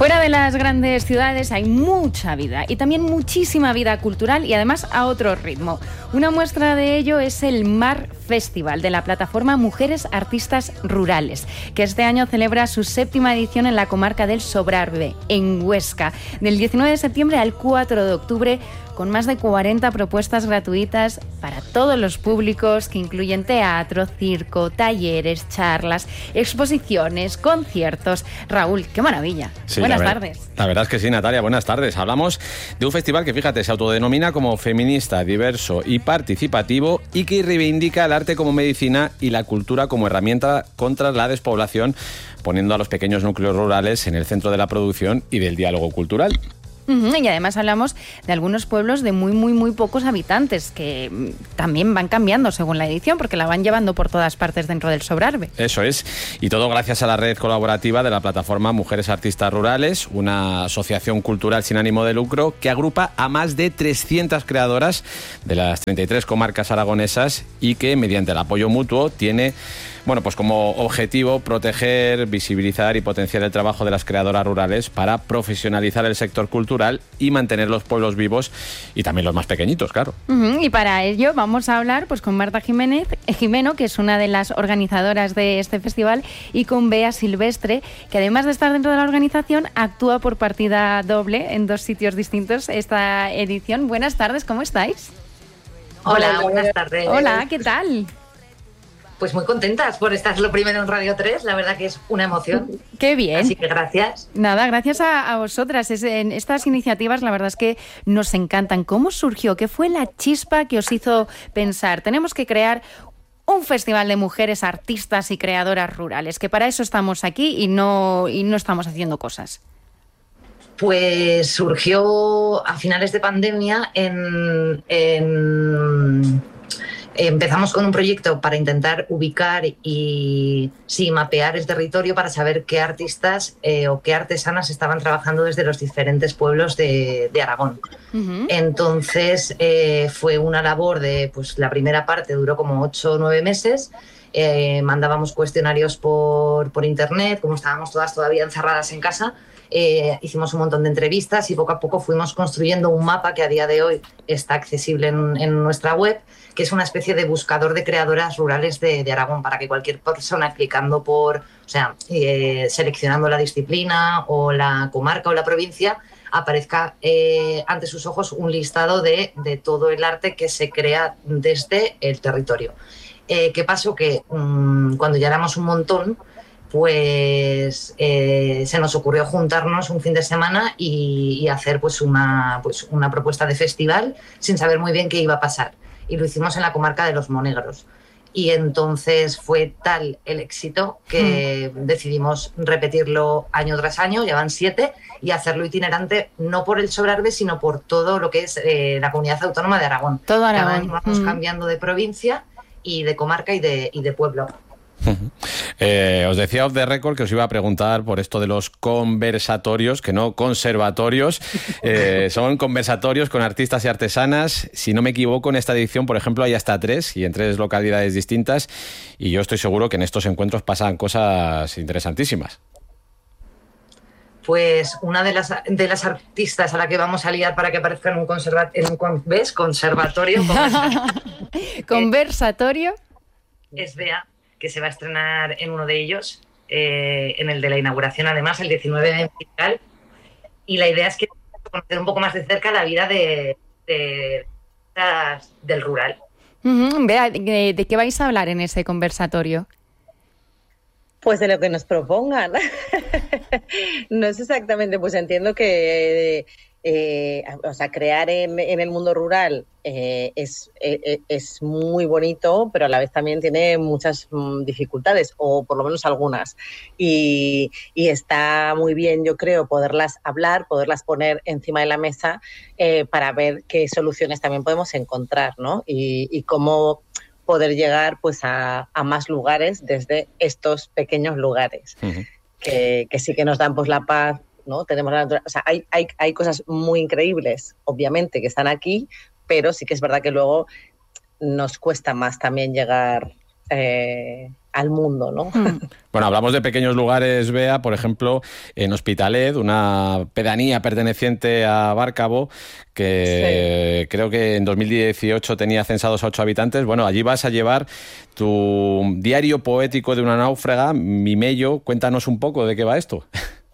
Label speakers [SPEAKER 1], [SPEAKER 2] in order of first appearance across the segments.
[SPEAKER 1] Fuera de las grandes ciudades hay mucha vida y también muchísima vida cultural y además a otro ritmo. Una muestra de ello es el Mar Festival de la plataforma Mujeres Artistas Rurales, que este año celebra su 7ª edición en la comarca del Sobrarbe, en Huesca, del 19 de septiembre al 4 de octubre, con más de 40 propuestas gratuitas para todos los públicos, que incluyen teatro, circo, talleres, charlas, exposiciones, conciertos. Raúl, qué maravilla.
[SPEAKER 2] Sí,
[SPEAKER 1] buenas tardes.
[SPEAKER 2] La verdad es que sí, Natalia, buenas tardes. Hablamos de un festival que, fíjate, se autodenomina como feminista, diverso y participativo, y que reivindica el arte como medicina y la cultura como herramienta contra la despoblación, poniendo a los pequeños núcleos rurales en el centro de la producción y del diálogo cultural.
[SPEAKER 1] Y además hablamos de algunos pueblos de muy pocos habitantes, que también van cambiando según la edición, porque la van llevando por todas partes dentro del Sobrarbe.
[SPEAKER 2] Eso es, y todo gracias a la red colaborativa de la plataforma Mujeres Artistas Rurales, una asociación cultural sin ánimo de lucro que agrupa a más de 300 creadoras de las 33 comarcas aragonesas y que, mediante el apoyo mutuo, tiene pues como objetivo proteger, visibilizar y potenciar el trabajo de las creadoras rurales para profesionalizar el sector cultural y mantener los pueblos vivos y también los más pequeñitos, claro.
[SPEAKER 1] Y para ello vamos a hablar con Marta Jimeno, que es una de las organizadoras de este festival, y con Bea Silvestre, que además de estar dentro de la organización, actúa por partida doble en 2 sitios distintos esta edición. Buenas tardes, ¿cómo estáis?
[SPEAKER 3] Hola, buenas tardes.
[SPEAKER 1] Hola, ¿qué tal?
[SPEAKER 3] Pues muy contentas por estar lo primero en Radio 3, la verdad que es una emoción.
[SPEAKER 1] ¡Qué bien!
[SPEAKER 3] Así que gracias.
[SPEAKER 1] Nada, gracias a vosotras. En estas iniciativas la verdad es que nos encantan. ¿Cómo surgió? ¿Qué fue la chispa que os hizo pensar? Tenemos que crear un festival de mujeres artistas y creadoras rurales, que para eso estamos aquí y no estamos haciendo cosas.
[SPEAKER 3] Pues surgió a finales de pandemia Empezamos con un proyecto para intentar ubicar y mapear el territorio para saber qué artistas o qué artesanas estaban trabajando desde los diferentes pueblos de Aragón. Uh-huh. Entonces fue una labor la primera parte duró como 8 o 9 meses. Mandábamos cuestionarios por internet, como estábamos todas todavía encerradas en casa. Hicimos un montón de entrevistas y poco a poco fuimos construyendo un mapa que a día de hoy está accesible en nuestra web, que es una especie de buscador de creadoras rurales de Aragón, para que cualquier persona clicando seleccionando la disciplina o la comarca o la provincia, aparezca ante sus ojos un listado de todo el arte que se crea desde el territorio. ¿Qué pasó? Que cuando ya éramos un montón, pues se nos ocurrió juntarnos un fin de semana y hacer una propuesta de festival sin saber muy bien qué iba a pasar. Y lo hicimos en la comarca de los Monegros. Y entonces fue tal el éxito que decidimos repetirlo año tras año, ya van 7, y hacerlo itinerante no por el Sobrarbe, sino por todo lo que es la comunidad autónoma de Aragón.
[SPEAKER 1] Todo Aragón.
[SPEAKER 3] Cada año vamos cambiando de provincia y de comarca y de pueblo.
[SPEAKER 2] Os decía off the record que os iba a preguntar por esto de los conversatorios, que no conservatorios. Son conversatorios con artistas y artesanas. Si no me equivoco, en esta edición, por ejemplo, hay hasta 3 y en 3 localidades distintas, y yo estoy seguro que en estos encuentros pasan cosas interesantísimas.
[SPEAKER 3] Pues una de las artistas a la que vamos a liar para que aparezca en un conservatorio
[SPEAKER 1] ¿Conversatorio?
[SPEAKER 3] Es Bea, que se va a estrenar en uno de ellos, en el de la inauguración, además, el 19 de Festival. Y la idea es que conocer un poco más de cerca la vida del rural.
[SPEAKER 1] Bea, ¿de qué vais a hablar en ese conversatorio?
[SPEAKER 4] Pues de lo que nos propongan. No es exactamente, pues entiendo que crear en el mundo rural es muy bonito, pero a la vez también tiene muchas dificultades, o por lo menos algunas. Y está muy bien, yo creo, poderlas hablar, poderlas poner encima de la mesa para ver qué soluciones también podemos encontrar, ¿no? Y cómo poder llegar pues a más lugares desde estos pequeños lugares. Uh-huh. que sí que nos dan pues la paz, ¿no? Tenemos la naturaleza, o sea, hay cosas muy increíbles, obviamente, que están aquí, pero sí que es verdad que luego nos cuesta más también llegar al mundo, ¿no?
[SPEAKER 2] Bueno, hablamos de pequeños lugares, Bea, por ejemplo, en Hospitalet, una pedanía perteneciente a Bárcabo, que creo que en 2018 tenía censados a 8 habitantes. Bueno, allí vas a llevar tu diario poético de una náufraga, Mimello. Cuéntanos un poco de qué va esto.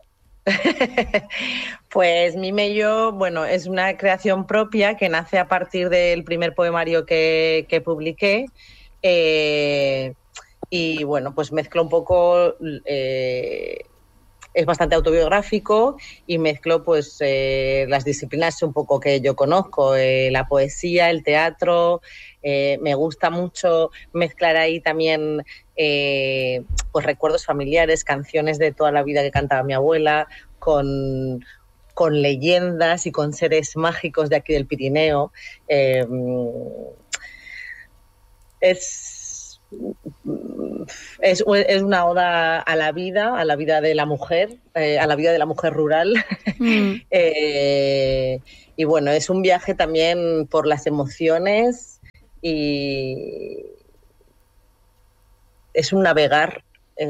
[SPEAKER 4] Pues Mimello, bueno, es una creación propia que nace a partir del primer poemario que publiqué. Y bueno, pues mezclo un poco, es bastante autobiográfico y mezclo pues las disciplinas un poco que yo conozco, la poesía, el teatro. Me gusta mucho mezclar ahí también pues recuerdos familiares, canciones de toda la vida que cantaba mi abuela, con leyendas y con seres mágicos de aquí del Pirineo. Es una oda a la vida de la mujer, a la vida de la mujer rural. Y bueno, es un viaje también por las emociones y es un navegar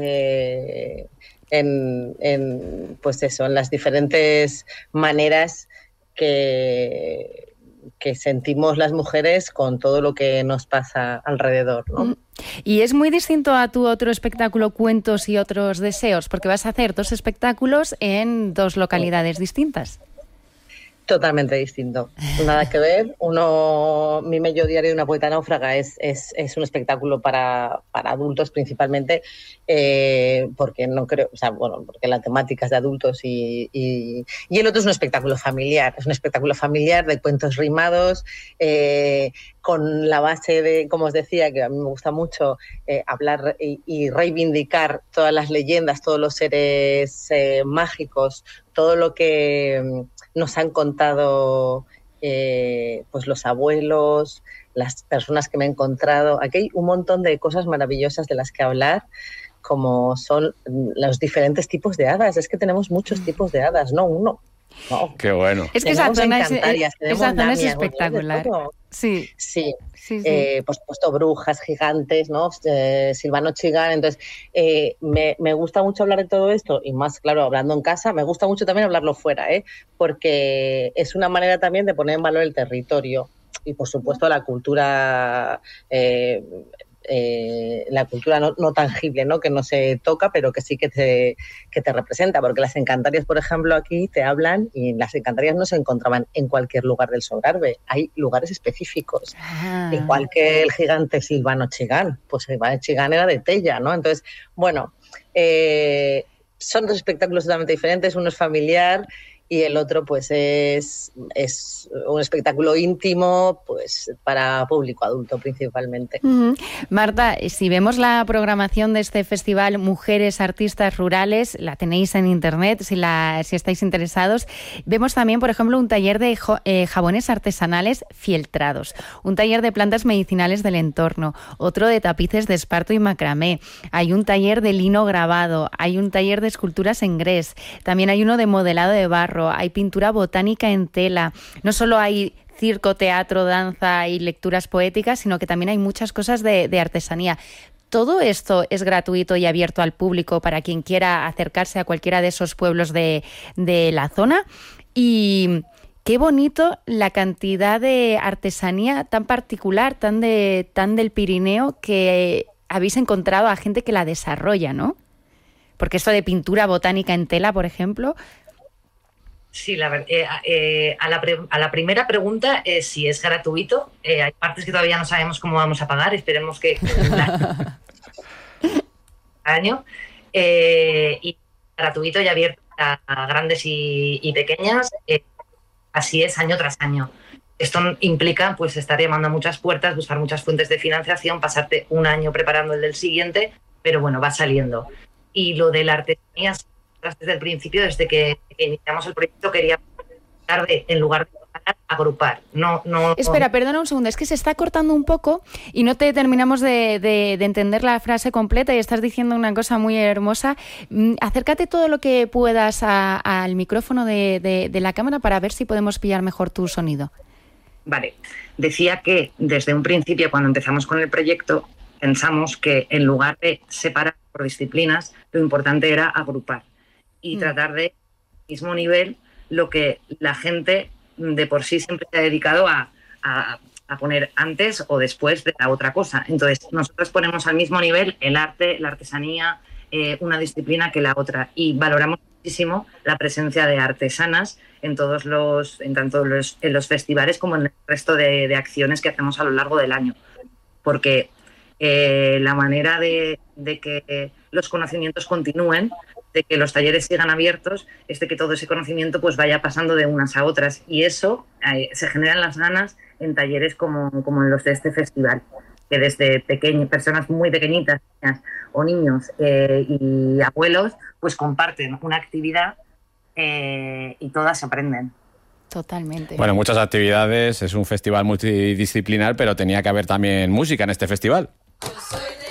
[SPEAKER 4] pues eso, en las diferentes maneras que sentimos las mujeres con todo lo que nos pasa alrededor, ¿no?
[SPEAKER 1] Y es muy distinto a tu otro espectáculo, Cuentos y otros deseos, porque vas a hacer 2 espectáculos en 2 localidades distintas.
[SPEAKER 4] Totalmente distinto, nada que ver. Uno, Mimello, diario de una poeta náufraga, es un espectáculo para adultos principalmente, porque no creo, o sea, bueno, porque la temática es de adultos y el otro es un espectáculo familiar, de cuentos rimados, con la base de, como os decía, que a mí me gusta mucho hablar y reivindicar todas las leyendas, todos los seres mágicos, todo lo que nos han contado pues los abuelos, las personas que me he encontrado. Aquí hay un montón de cosas maravillosas de las que hablar, como son los diferentes tipos de hadas. Es que tenemos muchos tipos de hadas, no uno. No.
[SPEAKER 2] Qué bueno.
[SPEAKER 1] Es que esa zona es espectacular. Sí.
[SPEAKER 4] Por supuesto, brujas gigantes, ¿no? Silvano Chigán. Entonces, me gusta mucho hablar de todo esto, y más, claro, hablando en casa, me gusta mucho también hablarlo fuera, porque es una manera también de poner en valor el territorio y, por supuesto, la cultura no tangible, ¿no? Que no se toca, pero que sí que te representa, porque las encantarias, por ejemplo, aquí te hablan, y las encantarias no se encontraban en cualquier lugar del Sobrarbe, hay lugares específicos, igual que el gigante Silvano Chigán, pues Silvano Chigán era de Tella, ¿no? Entonces, bueno, son 2 espectáculos totalmente diferentes, uno es familiar y el otro pues es un espectáculo íntimo, pues para público adulto principalmente.
[SPEAKER 1] Marta, si vemos la programación de este festival Mujeres Artistas Rurales, la tenéis en internet si estáis interesados. Vemos también, por ejemplo, un taller de jabones artesanales fieltrados, un taller de plantas medicinales del entorno, otro de tapices de esparto y macramé, hay un taller de lino grabado, hay un taller de esculturas en grés, también hay uno de modelado de barro, hay pintura botánica en tela. No solo hay circo, teatro, danza y lecturas poéticas, sino que también hay muchas cosas de artesanía. Todo esto es gratuito y abierto al público para quien quiera acercarse a cualquiera de esos pueblos de la zona. Y qué bonito la cantidad de artesanía tan particular, tan del Pirineo, que habéis encontrado a gente que la desarrolla, ¿no? Porque esto de pintura botánica en tela, por ejemplo.
[SPEAKER 3] Sí, a la primera pregunta, si es gratuito. Hay partes que todavía no sabemos cómo vamos a pagar, esperemos que año. Y gratuito y abierto a grandes y pequeñas, así es año tras año. Esto implica pues estar llamando a muchas puertas, buscar muchas fuentes de financiación, pasarte un año preparando el del siguiente, pero bueno, va saliendo. Y lo de la artesanía, desde el principio, desde que iniciamos el proyecto, queríamos en lugar de agrupar. No.
[SPEAKER 1] Espera, perdona un segundo, es que se está cortando un poco y no te terminamos de entender la frase completa y estás diciendo una cosa muy hermosa. Acércate todo lo que puedas al micrófono de la cámara para ver si podemos pillar mejor tu sonido.
[SPEAKER 3] Vale, decía que desde un principio, cuando empezamos con el proyecto, pensamos que en lugar de separar por disciplinas, lo importante era agrupar y tratar de, al mismo nivel, lo que la gente de por sí siempre se ha dedicado a poner antes o después de la otra cosa. Entonces, nosotros ponemos al mismo nivel el arte, la artesanía, una disciplina que la otra, y valoramos muchísimo la presencia de artesanas en tanto en los festivales como en el resto de acciones que hacemos a lo largo del año, porque la manera de que los conocimientos continúen, de que los talleres sigan abiertos, es de que todo ese conocimiento pues vaya pasando de unas a otras, y eso se generan las ganas en talleres como en los de este festival, que desde personas muy pequeñitas, niñas o niños y abuelos, pues comparten una actividad y todas aprenden.
[SPEAKER 1] Totalmente.
[SPEAKER 2] Bueno, muchas actividades, es un festival multidisciplinar, pero tenía que haber también música en este festival.